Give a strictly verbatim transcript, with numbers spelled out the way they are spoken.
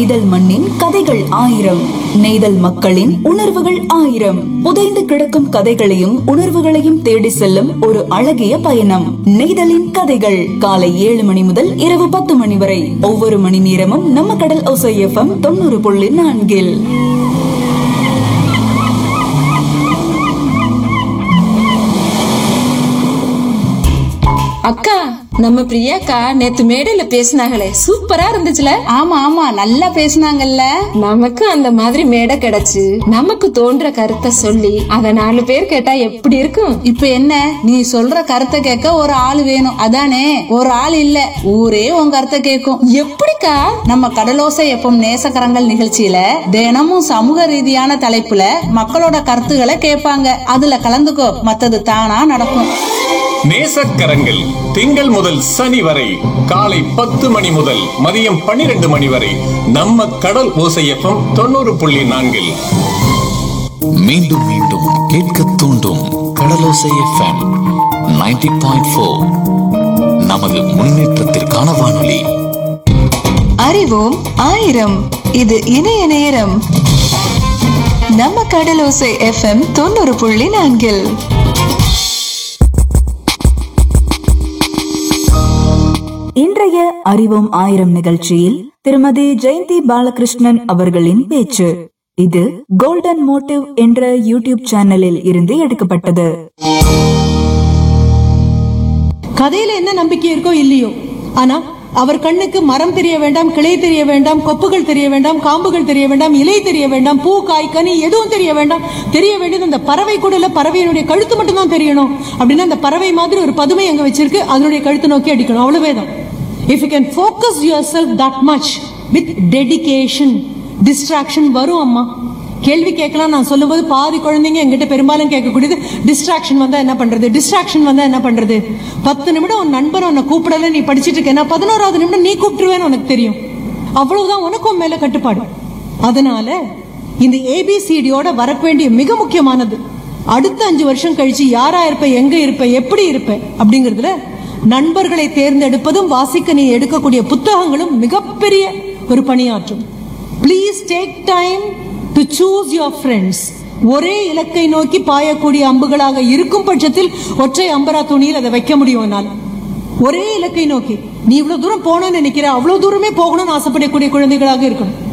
நெய்தல் மண்ணின் கதைகள் ஆயிரம், நெய்தல் மக்களின் உணர்வுகள் ஆயிரம். புதைந்து கிடக்கும் கதைகளையும் உணர்வுகளையும் தேடி செல்லும் ஒரு அழகிய பயணம். நெய்தலின் கதைகள் காலை ஏழு மணி முதல் இரவு பத்து மணி வரை, ஒவ்வொரு மணி நேரமும் நம்ம கடல் ஓசை எஃப்எம் தொண்ணூறு புள்ளி நான்கில். அக்கா, நம்ம பிரியாக்கா நேத்து மேடையில பேசினாங்களே, சூப்பரா இருந்துச்சுல? ஆமா ஆமா, நல்லா பேசினாங்கல்ல. நமக்கு அந்த மாதிரி மேடை கிடைச்சு நமக்கு தோன்ற கருத்தை சொல்லி அத நாலு பேர் கேட்டா எப்படி இருக்கும்? இப்ப என்ன, நீ சொல்ற கருத்தை கேட்க ஒரு ஆள் வேணும், அதானே? ஒரு ஆள் இல்ல, ஊரே உன் கருத்தை கேட்கும். எப்படிக்கா? நம்ம கடலோசை எப்பம் நேசக்கரங்கள் நிகழ்ச்சியில தினமும் சமூக ரீதியான தலைப்புல மக்களோட கருத்துக்களை கேட்பாங்க. அதுல கலந்துக்கோ, மத்தது தானா நடக்கும். நேசக்கரங்கள் திங்கள் முதல் சனி வரை காலை பத்து மணி முதல் மதியம் பன்னிரண்டு மணி வரை நம்ம கடல் ஓசை எஃப்எம் தொண்ணூறு புள்ளி நான்கில். மீண்டும் மீண்டும் கேட்க தூண்டும் கடலோசை எஃப்எம் நைன்டி பாயிண்ட் ஃபோர். நமது முன்னேற்றத்திற்கான வானொலி. அறிவோம் ஆயிரம், இது இணைய நேரம். நம்ம கடலோசை எஃப்எம் தொண்ணூறு புள்ளி நான்கில். இன்றைய அறிவோம் ஆயிரம் நிகழ்ச்சியில் திருமதி ஜெயந்தி பாலகிருஷ்ணன் அவர்களின் பேச்சு. இது கோல்டன் மோட்டிவ் என்ற யூடியூப் சேனலில் இருந்து எடுக்கப்பட்டது. கதையில என்ன நம்பிக்கை இருக்கோ இல்லையோ, ஆனா அவர் கண்ணுக்கு மரம் தெரிய வேண்டாம், கிளை தெரிய வேண்டாம், கொப்புகள் தெரிய வேண்டாம், காம்புகள் தெரிய வேண்டாம், இலை தெரிய வேண்டாம், பூ காய் கனி எதுவும் தெரிய வேண்டாம். தெரிய வேண்டியது அந்த பறவை கூட இல்ல, பறவையினுடைய கழுத்து மட்டும் தான் தெரியணும். அப்படின்னா அந்த பறவை மாதிரி ஒரு பதுமை அங்க வச்சிருக்கு, அதனுடைய கழுத்து நோக்கி அடிக்கணும், அவ்வளவுதான். If you can focus yourself that much with dedication, distraction வரும். அம்மா கேள்வி கேட்கலாம், நான் சொல்லும்போது பாதி குழந்தைங்க எங்கிட்ட பெரும்பாலும் கேட்கக்கூடியது டிஸ்ட்ராக்ஷன் வந்தா என்ன பண்றது, டிஸ்ட்ராக்ஷன் வந்தா என்ன பண்றது. பத்து நிமிடம் உன் நண்பன் உன்னை கூப்பிடல, நீ படிச்சுட்டு இருக்கேன்னா பதினோராவது நிமிடம் நீ கூப்பிட்டுருவேன்னு உனக்கு தெரியும். அவ்வளவுதான் உனக்கும் மேல கட்டுப்பாடு. அதனால இந்த ஏபிசிடியோட வரக்க வேண்டிய மிக முக்கியமானது, அடுத்த அஞ்சு வருஷம் கழிச்சு யாரா இருப்ப, எங்க இருப்ப, எப்படி இருப்ப அப்படிங்கறதுல நண்பர்களை தேர்ந்தெடுப்பதும் வாசிக்க நீ எடுக்கக்கூடிய புத்தகங்களும் மிகப்பெரிய ஒரு பணியாற்றும். Please take time to choose your friends. ஒரே இலக்கை நோக்கி பாயக்கூடிய அம்புகளாக இருக்கும் பட்சத்தில் ஒற்றை அம்பரா துணியில் அதை வைக்க முடியும். ஒரே இலக்கை நோக்கி நீ இவ்வளவு தூரம் போகணும்னு நினைக்கிற, அவ்வளவு தூரமே போகணும்னு ஆசைப்படக்கூடிய குழந்தைகளாக இருக்கணும்.